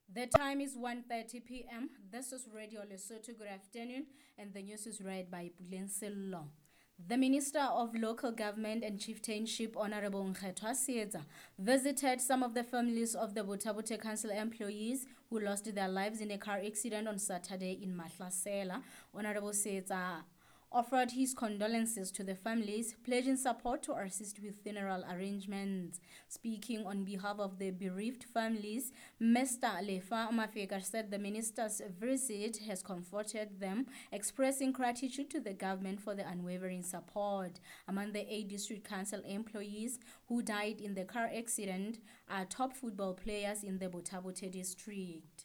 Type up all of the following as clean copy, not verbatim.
The time is 1:30 p.m. This is Radio Lesotho. Good afternoon, and the news is read by Puleng Sello. The Minister of Local Government and Chieftainship, Honorable Nkgetho Seetsa, visited some of the families of the Botabute Council employees who lost their lives in a car accident on Saturday in Mahlasela. Honorable Seetsa offered his condolences to the families, pledging support to assist with funeral arrangements. Speaking on behalf of the bereaved families, Mr. Lefa Mafeka said the minister's visit has comforted them, expressing gratitude to the government for the unwavering support. Among the 8 district council employees who died in the car accident are top football players in the Botabute district.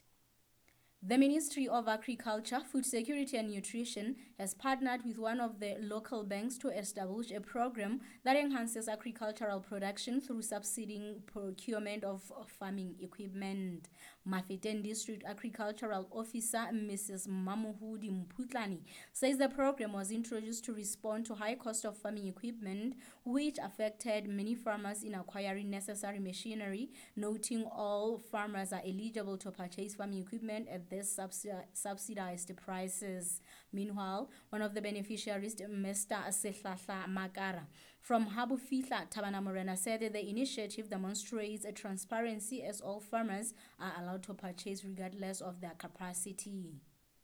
The Ministry of Agriculture, Food Security and Nutrition has partnered with one of the local banks to establish a program that enhances agricultural production through subsidizing procurement of farming equipment. Mafeteng District Agricultural Officer Mrs. Mamuhudi Mputlani says the program was introduced to respond to high cost of farming equipment, which affected many farmers in acquiring necessary machinery, noting all farmers are eligible to purchase farming equipment at this subsidized prices. Meanwhile, one of the beneficiaries, Mr. Sehlahla Makara from Habufihla Tabana Morena, said that the initiative demonstrates a transparency as all farmers are allowed to purchase regardless of their capacity.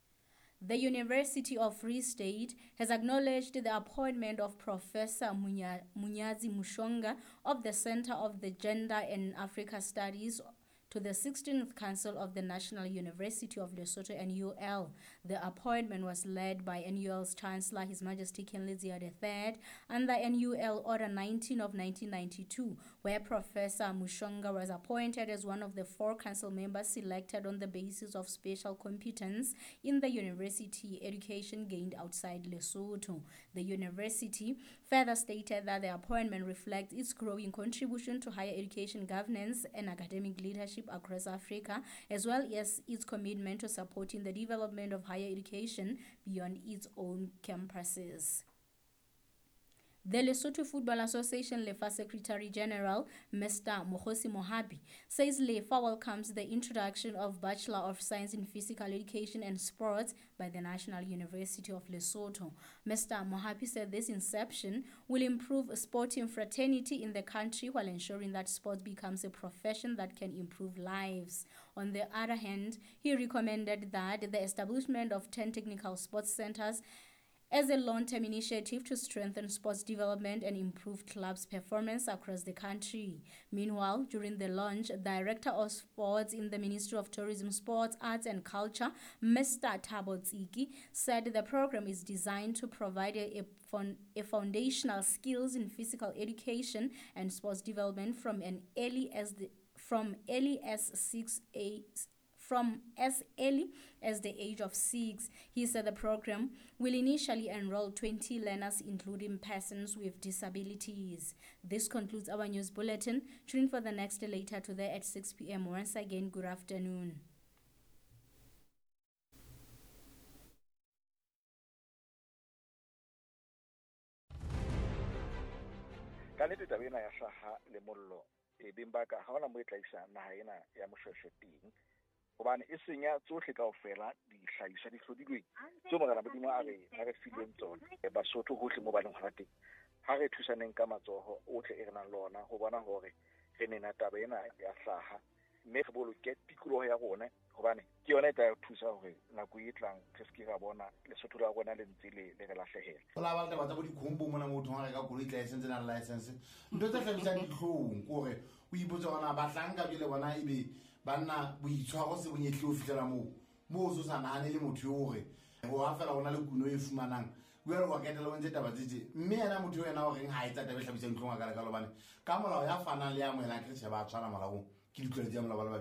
The University of Free State has acknowledged the appointment of Professor Munyazi Mushonga of the Center of the Gender and Africa Studies to the 16th Council of the National University of Lesotho, NUL. The appointment was led by NUL's Chancellor, His Majesty King Leziya III, under NUL Order 19 of 1992, where Professor Mushonga was appointed as one of the 4 council members selected on the basis of special competence in the university education gained outside Lesotho. The university further stated that the appointment reflects its growing contribution to higher education governance and academic leadership across Africa, as well as its commitment to supporting the development of higher education beyond its own campuses. The Lesotho Football Association Lefa Secretary General, Mr. Mokgosi Mohapi, says Lefa welcomes the introduction of Bachelor of Science in Physical Education and Sports by the National University of Lesotho. Mr. Mohapi said this inception will improve sporting fraternity in the country while ensuring that sports becomes a profession that can improve lives. On the other hand, he recommended that the establishment of 10 technical sports centers as a long-term initiative to strengthen sports development and improve clubs' performance across the country. Meanwhile, during the launch, Director of Sports in the Ministry of Tourism, Sports, Arts and Culture, Mr. Thabo Tsiki, said the program is designed to provide a foundational skills in physical education and sports development from as early as the age of 6. He said the program will initially enroll 20 learners, including persons with disabilities. This concludes our news bulletin. Tune in for the next later today at 6 p.m. Once again, good afternoon. Kanete tabena ya hlaha le mollo e bimbaka ha ona mo e tlaisa naha ena ya moshweshweting hobane e senya tsohle kaofela dihlahiswa di hlodilweng tso mogala modimo a re fileng tsona Basotho hohle mo ba leng hona teng ha re thusaneng ka matsoho ohle e re nang lona ho bona hore re nena taba ena ya hlaha mme re boloke tikoloho ya rona hobane ke yona e tla thusa hore nako e tlang re ske ra bona Lesotho la rona le ntse le re lahlehela. Ola ba taba tsa bo dikhombo mona motho ha re ka koloi license na license ntho tse hlabisa dihlong kore o ipotsa bona ba hlanka bile bona ebe banna boitshwaro se bonyehle o fitlela mo o sa nahane le motho yo hore go a fela ona le kuno e fumanang o ya go ketela o ntse taba tsetse mme yena motho yo yena o reng ha etsa taba hlabisa dihlong ka le ka lobane ka molao ya fanang le ya moela ke se ba tshwana malao ke ditlole tsa molao ba